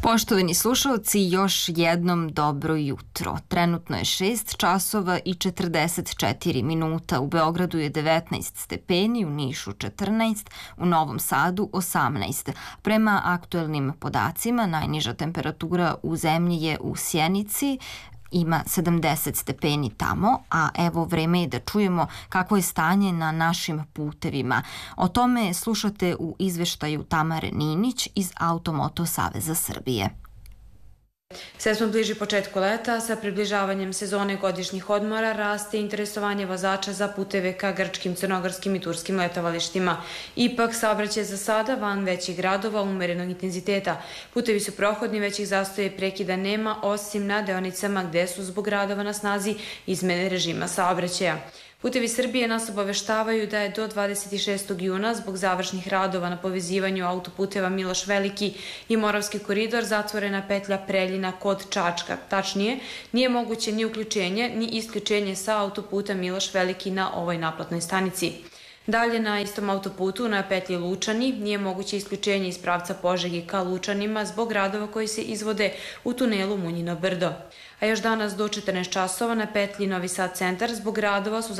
Poštovani slušalci, još jednom dobro jutro. Trenutno je 6 časova i 44 minuta. U Beogradu je 19 stepeni, u Nišu 14, u Novom Sadu 18. Prema aktuelnim podacima, najniža temperatura u zemlji je u Sjenici, ima 70 stepeni tamo, a evo vreme je da čujemo kakvo je stanje na našim putevima. O tome slušate u izveštaju Tamare Ninić iz Automoto Saveza Srbije. Sve smo bliži početku leta, sa približavanjem sezone godišnjih odmora raste interesovanje vozača za puteve ka grčkim, crnogorskim i turskim letovalištima. Ipak, saobraćaj za sada van većih gradova umerenog intenziteta. Putevi su prohodni, većih zastoja i prekida nema, osim na deonicama gde su zbog radova na snazi izmene režima saobraćaja. Putevi Srbije nas obaveštavaju da je do 26. juna zbog završnih radova na povezivanju autoputeva Miloš Veliki i Moravski koridor zatvorena petlja Preljina kod Čačka. Tačnije, nije moguće ni uključenje ni isključenje sa autoputa Miloš Veliki na ovoj naplatnoj stanici. Dalje na istom autoputu na petlji Lučani nije moguće isključenje iz pravca Požegi ka Lučanima zbog radova koji se izvode u tunelu Munjino brdo. A još danas do 14 časova na petlji Novi Sad centar zbog radova su